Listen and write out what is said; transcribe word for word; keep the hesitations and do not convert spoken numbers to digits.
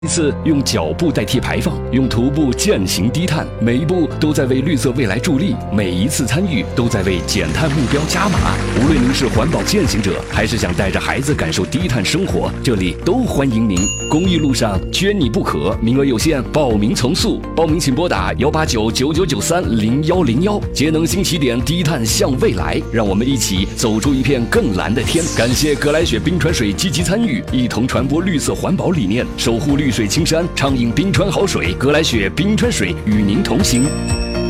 一次用脚步代替排放，用徒步践行低碳，每一步都在为绿色未来助力，每一次参与都在为减碳目标加码。无论您是环保践行者，还是想带着孩子感受低碳生活，这里都欢迎您。公益路上缺你不可，名额有限，报名从速。报名请拨打幺八九九九九三零幺零幺。节能新起点，低碳向未来，让我们一起走出一片更蓝的天。感谢格莱雪冰川水积极参与，一同传播绿色环保理念，守护绿水青山，畅饮冰川好水。格莱雪冰川水与您同行。